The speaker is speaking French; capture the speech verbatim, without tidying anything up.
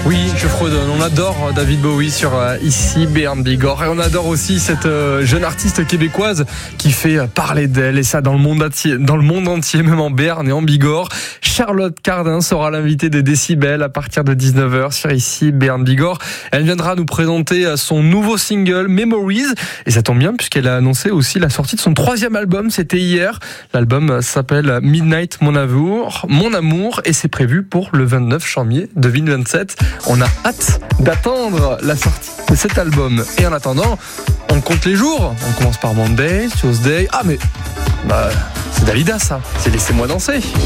Oui, je fredonne. On adore David Bowie sur euh, ici Béarn Bigorre, et on adore aussi cette euh, jeune artiste québécoise qui fait euh, parler d'elle, et ça dans le monde entier, dans le monde entier, même en Béarn et en Bigorre. Charlotte Cardin sera l'invitée des Décibels à partir de dix-neuf heures sur ici Béarn Bigorre. Elle viendra nous présenter son nouveau single Memories, et ça tombe bien puisqu'elle a annoncé aussi la sortie de son troisième album. C'était hier. L'album s'appelle Midnight Mon Amour, Mon Amour, et c'est prévu pour le vingt-neuf janvier deux mille vingt-sept. On a hâte d'attendre la sortie de cet album. Et en attendant, on compte les jours. On commence par Monday, Tuesday. Ah mais bah, c'est Dalida ça. C'est Laissez-moi danser.